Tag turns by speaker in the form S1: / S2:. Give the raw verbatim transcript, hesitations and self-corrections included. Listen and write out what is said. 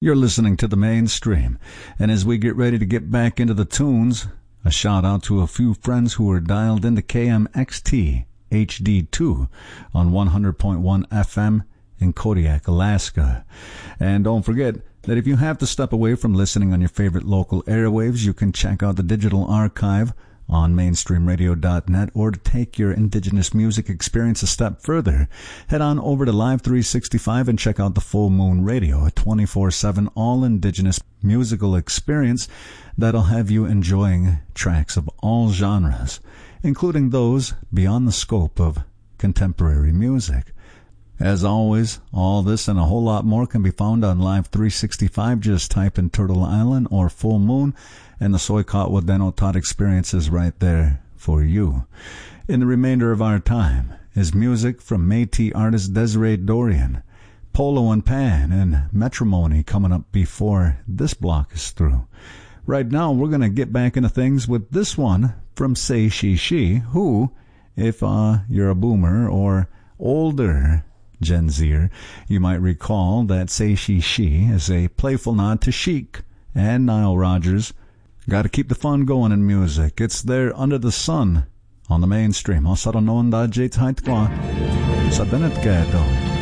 S1: You're listening to the Mainstream, and as we get ready to get back into the tunes, a shout out to a few friends who are dialed into K M X T H D two on one hundred point one F M in Kodiak, Alaska. And don't forget that if you have to step away from listening on your favorite local airwaves, you can check out the digital archive on mainstream radio dot net, or to take your indigenous music experience a step further, head on over to Live three sixty-five and check out the Full Moon Radio, a twenty-four seven all-indigenous musical experience that'll have you enjoying tracks of all genres, including those beyond the scope of contemporary music. As always, all this and a whole lot more can be found on Live three sixty-five. Just type in Turtle Island or Full Moon, and the Soykotwa Denotot experience is right there for you. In the remainder of our time is music from Métis artist Desiree Dorian, Polo and Pan, and Metrimony coming up before this block is through. Right now, we're going to get back into things with this one from Say She She, who, if uh, you're a boomer or older Gen Zer, you might recall that Say She She is a playful nod to Chic and Nile Rodgers. Got to keep the fun going in music. It's there Under the Sun on the Mainstream. Osaro non da jeit haitkwa sa benet gedo.